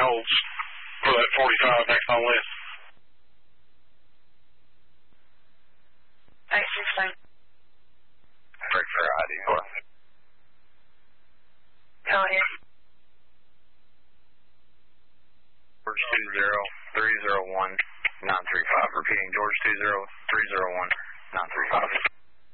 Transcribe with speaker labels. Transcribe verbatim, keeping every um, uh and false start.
Speaker 1: holds for that forty-five next on list.
Speaker 2: eight sixteen.
Speaker 3: Break for I D.
Speaker 2: Go ahead.
Speaker 3: George two zero three zero one nine three five. Repeating, George two zero three zero one nine three five.